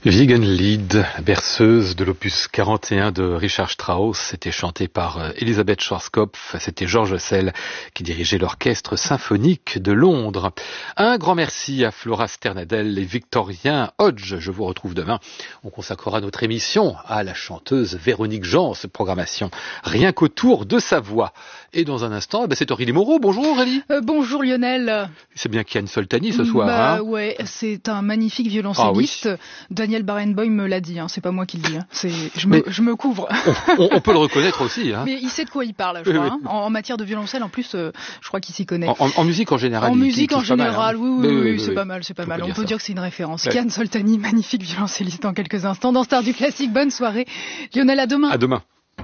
Wiegenlied, berceuse de l'opus 41 de Richard Strauss, c'était chanté par Elisabeth Schwarzkopf, c'était Georges Sell qui dirigeait l'orchestre symphonique de Londres. Un grand merci à Flora Sternadel et Victorien Hodge. Je vous retrouve demain. On consacrera notre émission à la chanteuse Véronique Jean, cette programmation rien qu'autour de sa voix. Et dans un instant, c'est Aurélie Moreau. Bonjour Aurélie. Bonjour Lionel. C'est bien Kian Soltani ce soir. Ouais, c'est un magnifique violoncelliste. Ah, oui. Daniel Barenboim me l'a dit, c'est pas moi qui le dis. Je me couvre. On peut le reconnaître aussi. Mais il sait de quoi il parle, je crois. En matière de violoncelle, en plus, je crois qu'il s'y connaît. En musique en général. En musique en général, mal, oui, c'est pas mal, c'est pas mal. On peut dire que c'est une référence. Ouais. Kian Soltani, magnifique violoncelliste dans quelques instants. Dans Star du Classique, bonne soirée. Lionel, à demain. À demain.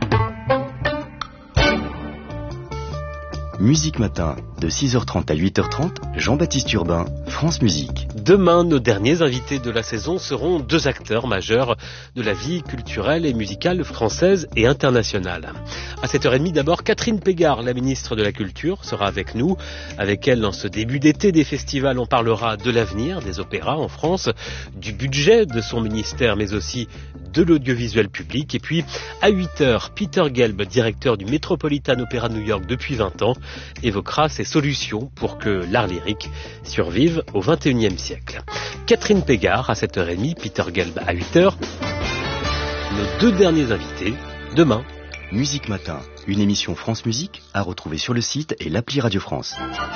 Musique Matin, de 6h30 à 8h30, Jean-Baptiste Urbain, France Musique. Demain, nos derniers invités de la saison seront deux acteurs majeurs de la vie culturelle et musicale française et internationale. À 7h30 d'abord, Catherine Pégard, la ministre de la Culture, sera avec nous. Avec elle, dans ce début d'été des festivals, on parlera de l'avenir des opéras en France, du budget de son ministère, mais aussi de l'audiovisuel public. Et puis, à 8h, Peter Gelb, directeur du Metropolitan Opera New York depuis 20 ans, évoquera ses solutions pour que l'art lyrique survive au XXIe siècle. Catherine Pégard à 7h30, Peter Gelb à 8h. Nos deux derniers invités, demain. Musique Matin, une émission France Musique à retrouver sur le site et l'appli Radio France.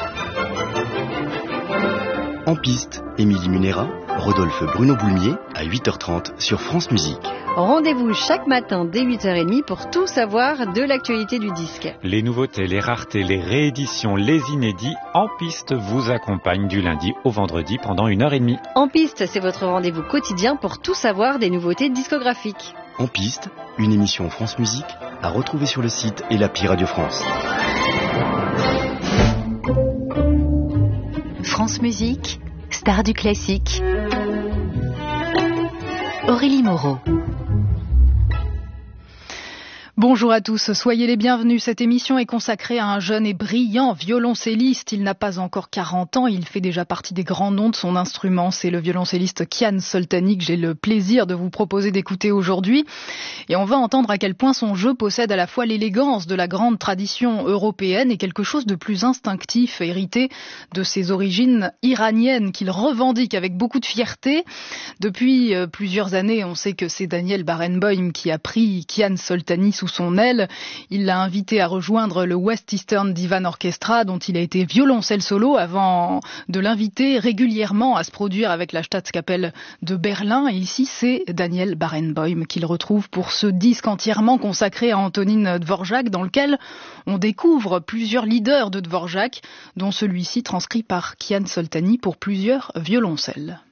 En piste, Émilie Munera, Rodolphe Bruno Boulmier à 8h30 sur France Musique. Rendez-vous chaque matin dès 8h30 pour tout savoir de l'actualité du disque. Les nouveautés, les raretés, les rééditions, les inédits, En Piste vous accompagne du lundi au vendredi pendant 1h30. En Piste, c'est votre rendez-vous quotidien pour tout savoir des nouveautés discographiques. En Piste, une émission France Musique à retrouver sur le site et l'appli Radio France. France Musique, star du classique. Aurélie Moreau. Bonjour à tous, soyez les bienvenus. Cette émission est consacrée à un jeune et brillant violoncelliste. Il n'a pas encore 40 ans, il fait déjà partie des grands noms de son instrument. C'est le violoncelliste Kian Soltani que j'ai le plaisir de vous proposer d'écouter aujourd'hui. Et on va entendre à quel point son jeu possède à la fois l'élégance de la grande tradition européenne et quelque chose de plus instinctif, hérité de ses origines iraniennes qu'il revendique avec beaucoup de fierté. Depuis plusieurs années, on sait que c'est Daniel Barenboim qui a pris Kian Soltani sous son aile. Il l'a invité à rejoindre le West Eastern Divan Orchestra, dont il a été violoncelle solo avant de l'inviter régulièrement à se produire avec la Staatskapelle de Berlin. Et ici, c'est Daniel Barenboim qu'il retrouve pour ce disque entièrement consacré à Antonin Dvorak, dans lequel on découvre plusieurs leaders de Dvorak, dont celui-ci transcrit par Kian Soltani pour plusieurs violoncelles.